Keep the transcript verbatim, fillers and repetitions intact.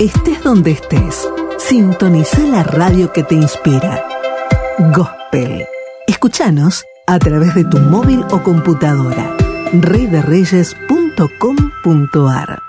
Estés donde estés, sintoniza la radio que te inspira. Gospel. Escúchanos a través de tu móvil o computadora. rey de reyes punto com punto ar